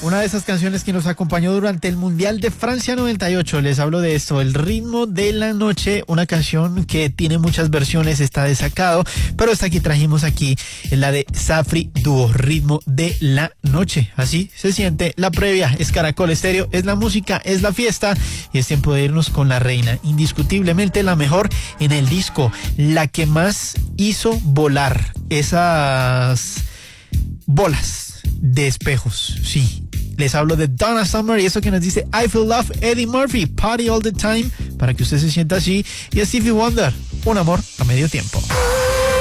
Una de esas canciones que nos acompañó durante el Mundial de Francia 98. Les hablo de esto, El ritmo de la noche, una canción que tiene muchas versiones, está de Sacado, pero esta que trajimos aquí es la de Safri Duo, Ritmo de la noche. Así se siente la previa. Es Caracol Estéreo, es la música, es la fiesta y es tiempo de irnos con la reina. Indiscutiblemente la mejor en el disco, la que más hizo volar esas bolas de espejos. Sí. Les hablo de Donna Summer y eso que nos dice I Feel Love, Eddie Murphy, Party All The Time, para que usted se sienta así, y Stevie Wonder, Un amor a medio tiempo.